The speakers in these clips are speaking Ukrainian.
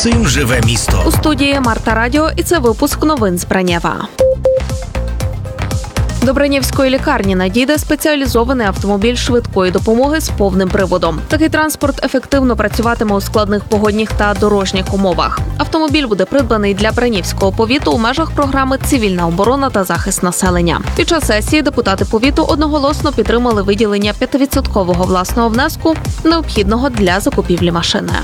Цим живе місто. У студії Марта Радіо, і це випуск новин з Бранєва. До Бранєвської лікарні надійде спеціалізований автомобіль швидкої допомоги з повним приводом. Такий транспорт ефективно працюватиме у складних погодних та дорожніх умовах. Автомобіль буде придбаний для Бранівського повіту у межах програми «Цивільна оборона та захист населення». Під час сесії депутати повіту одноголосно підтримали виділення 5% власного внеску, необхідного для закупівлі машини.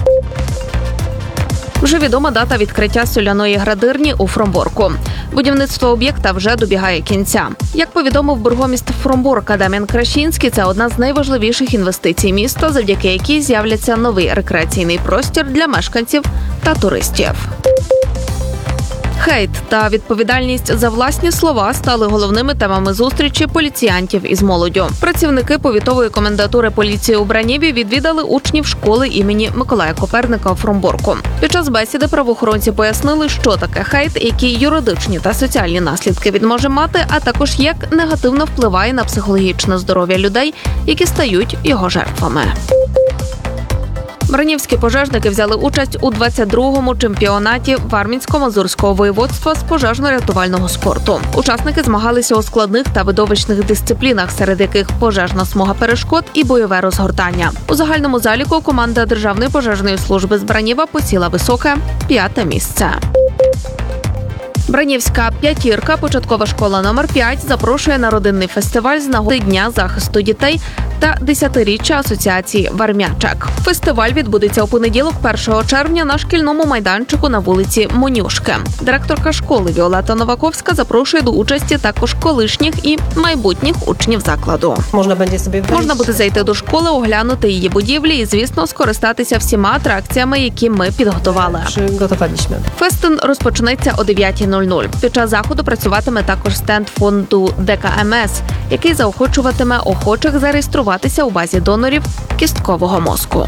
Вже відома дата відкриття соляної градирні у Фромборку. Будівництво об'єкта вже добігає кінця. Як повідомив бургомістр Фромборка Дам'ян Крашінський, це одна з найважливіших інвестицій міста, завдяки якій з'являться новий рекреаційний простір для мешканців та туристів. Хейт та відповідальність за власні слова стали головними темами зустрічі поліціянтів із молоддю. Працівники повітової комендатури поліції у Бранєві відвідали учнів школи імені Миколая Коперника у Фромборку. Під час бесіди правоохоронці пояснили, що таке хейт, які юридичні та соціальні наслідки він може мати, а також як негативно впливає на психологічне здоров'я людей, які стають його жертвами. Бранівські пожежники взяли участь у 22-му чемпіонаті Вармінсько-Мазурського воєводства з пожежно-рятувального спорту. Учасники змагалися у складних та видовищних дисциплінах, серед яких пожежна смуга перешкод і бойове розгортання. У загальному заліку команда Державної пожежної служби з Бранєва посіла високе 5-те місце. Бранівська п'ятірка, початкова школа номер 5, запрошує на родинний фестиваль з нагоди Дня захисту дітей та 10-річчя асоціації «Вармячак». Фестиваль відбудеться у понеділок, 1 червня, на шкільному майданчику на вулиці Монюшки. Директорка школи Віолетта Новаковська запрошує до участі також колишніх і майбутніх учнів закладу. Можна буде зайти до школи, оглянути її будівлі і, звісно, скористатися всіма атракціями, які ми підготували. Фестин розпочнеться о 9:00. Під час заходу працюватиме також стенд фонду ДКМС, який заохочуватиме охочих зареєструватися у базі донорів кісткового мозку.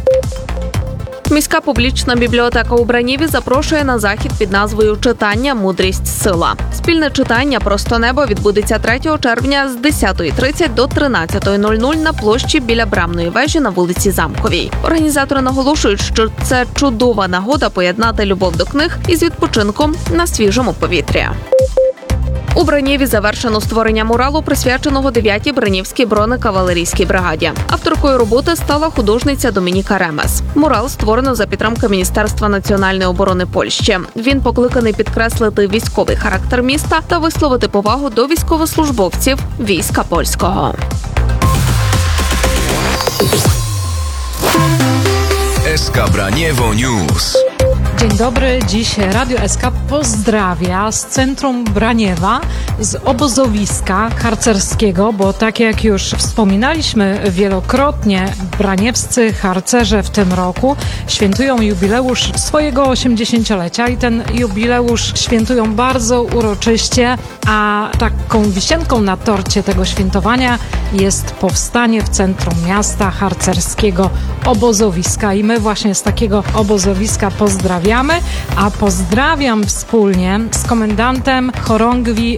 Міська публічна бібліотека у Бранєві запрошує на захід під назвою «Читання. Мудрість. Сила». Спільне читання «Просто небо» відбудеться 3 червня з 10:30 до 13:00 на площі біля Брамної вежі на вулиці Замковій. Організатори наголошують, що це чудова нагода поєднати любов до книг із відпочинком на свіжому повітрі. У Бранєві завершено створення муралу, присвяченого 9-й Бранівській бронекавалерійській бригаді. Авторкою роботи стала художниця Домініка Ремес. Мурал створено за підтримки Міністерства національної оборони Польщі. Він покликаний підкреслити військовий характер міста та висловити повагу до військовослужбовців війська польського. SK Braniewo News. Dzień dobry, dziś Radio SK pozdrawia z centrum Braniewa, z obozowiska harcerskiego, bo tak jak już wspominaliśmy wielokrotnie, braniewscy harcerze w tym roku świętują jubileusz swojego 80-lecia i ten jubileusz świętują bardzo uroczyście, a taką wisienką na torcie tego świętowania jest powstanie w centrum miasta harcerskiego obozowiska i my właśnie z takiego obozowiska pozdrawiamy, a pozdrawiam wspólnie z komendantem chorągwi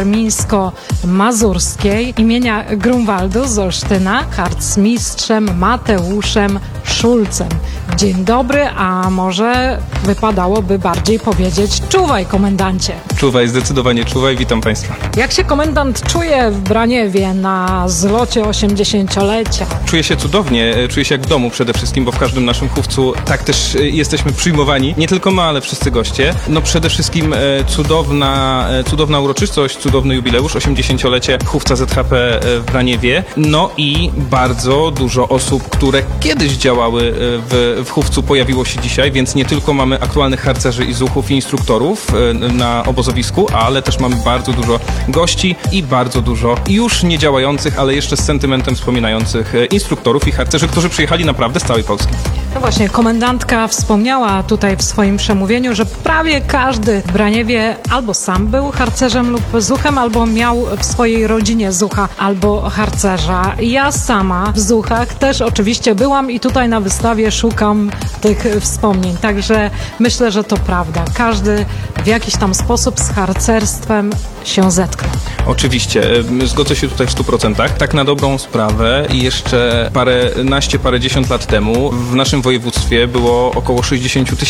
warmińsko-mazurskiej imienia Grunwaldu z Olsztyna, harcmistrzem Mateuszem Szulcem. Dzień dobry, a może wypadałoby bardziej powiedzieć czuwaj, komendancie. Czuwaj, zdecydowanie czuwaj, witam Państwa. Jak się komendant czuje w Braniewie na zlocie 80-lecia? Czuję się cudownie, czuję się jak w domu przede wszystkim, bo w każdym naszym chówcu tak też jesteśmy przyjmowani. Nie tylko my, ale wszyscy goście. No przede wszystkim cudowna uroczystość, cudowny jubileusz, 80-lecie chówca ZHP w Braniewie. No i bardzo dużo osób, które kiedyś działały w chówcu, pojawiło się dzisiaj, więc nie tylko mamy aktualnych harcerzy i zuchów i instruktorów na obozowisku, ale też mamy bardzo dużo gości i bardzo dużo już nie działających, ale jeszcze z sentymentem wspominających instruktorów i harcerzy, którzy przyjechali naprawdę z całej Polski. No właśnie, komendantka wspomniała tutaj w swoim przemówieniu, że prawie każdy w Braniewie albo sam był harcerzem lub zuchem, albo miał w swojej rodzinie zucha albo harcerza. Ja sama w zuchach też oczywiście byłam i tutaj na wystawie szukam tych wspomnień. Także myślę, że to prawda. Każdy w jakiś tam sposób z harcerstwem się zetknął. Oczywiście, zgodzę się tutaj w 100%. Tak na dobrą sprawę jeszcze parędziesiąt lat temu w naszym województwie było około 60